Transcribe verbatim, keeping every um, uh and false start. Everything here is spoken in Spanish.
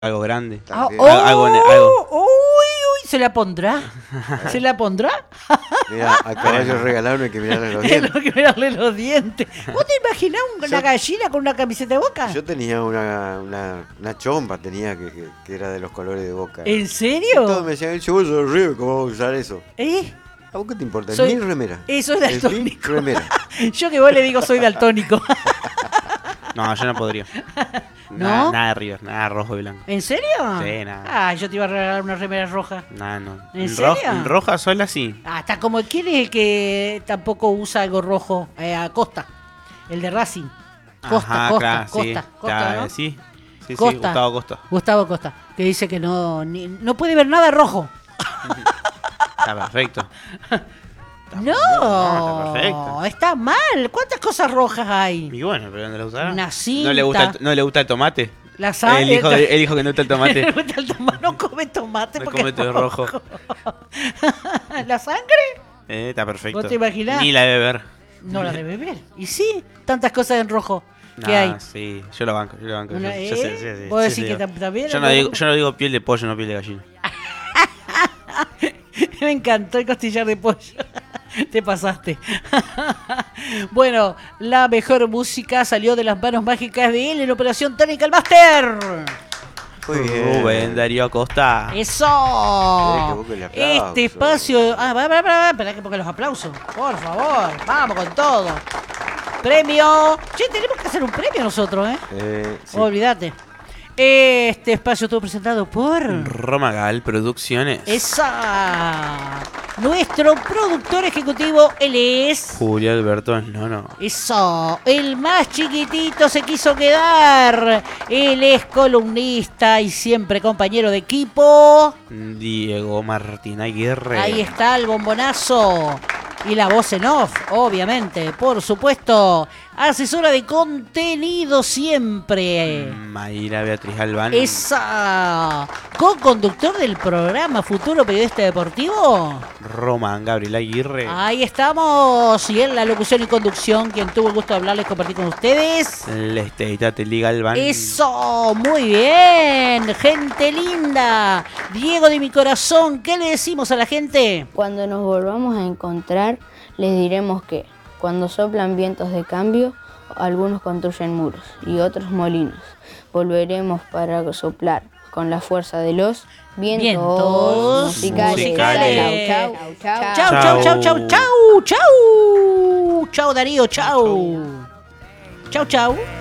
algo grande. Ah, oh, algo, algo. Uy, uy, ¿se la pondrá? ¿Se la pondrá? Mira, al caballo regalado hay que mirarle los dientes. Hay que mirarle los dientes. ¿Vos te imaginás una Yo- gallina con una camiseta de Boca? Yo tenía una, una, una chompa, tenía que, que, que era de los colores de Boca. ¿En Y todos serio? me decían, yo soy River, ¿cómo vamos a usar eso? ¿Eh? ¿A vos qué te importa? Soy- Mi remera. Eh, soy Es mi daltónico. remera. Yo que vos le digo soy daltónico. No, yo no podría. ¿No? Nada, nada de River, nada rojo y blanco. ¿En serio? Sí, nada. Ah, yo te iba a regalar una remera roja. Nada, no. ¿En ro- serio? en roja sola sí. Ah, está como, ¿quién es el que tampoco usa algo rojo? Eh, a Costa. El de Racing. Costa, Ajá, Costa, claro, Costa, sí. Costa, Claro, ¿no? sí. Sí, sí, Costa. Gustavo Costa. Gustavo Costa, que dice que no, ni- no puede ver nada rojo. Está perfecto. No, no, está perfecto. está mal. ¿Cuántas cosas rojas hay? Y bueno, pero ¿dónde la usará? Una ¿No le gusta cinta. el, no le gusta el tomate? La sal. El hijo, de- el hijo que no gusta el tomate. El tomate no come tomate No porque come es todo rojo. ¿La sangre? Eh, está perfecto. ¿Vos te imaginás? Ni la debe ver. No la de beber. Y sí, tantas cosas en rojo que Nah, hay. sí, yo lo banco, yo lo banco. Una- yo, yo sé, ¿eh? sí, sí, ¿Vos sí, decís sí, que digo. tam- también Yo es no, rojo? digo, yo no digo piel de pollo, no piel de gallina. Me encantó el costillar de pollo. Te pasaste. Bueno, la mejor música salió de las manos mágicas de él en Operación Tónica el Master. Muy bien. Rubén Darío Acosta. ¡Eso! que busque el aplauso. Este espacio. Ah, va, va, va, va, espera que ponga los aplausos. Por favor, vamos con todo. Premio. Che, tenemos que hacer un premio nosotros, ¿eh? Eh, sí. Olvídate. Este espacio estuvo presentado por. Roma Gal Producciones. Esa. Nuestro productor ejecutivo, él es. Julio Alberto no, no. Eso, el más chiquitito se quiso quedar. Él es columnista y siempre compañero de equipo. Diego Martín Aguirre. Ahí está el bombonazo. Y la voz en off, obviamente, por supuesto. Asesora de contenido siempre. Mayra Beatriz Albán. Esa. Co-conductor del programa Futuro Periodista Deportivo. Román Gabriel Aguirre. Ahí estamos. Y en la locución y conducción, quien tuvo el gusto de hablarles, compartir con ustedes. Lesteita Teli Galván. Eso, muy bien, gente linda. Diego de mi corazón, ¿qué le decimos a la gente? Cuando nos volvamos a encontrar, les diremos que cuando soplan vientos de cambio, algunos construyen muros y otros molinos. Volveremos para soplar con la fuerza de los vientos, Vientos musicales. musicales. Chau, chau, chau, Chau, chau, chau, chau, chau, chau. Chau, Darío, chau. Chau, chau.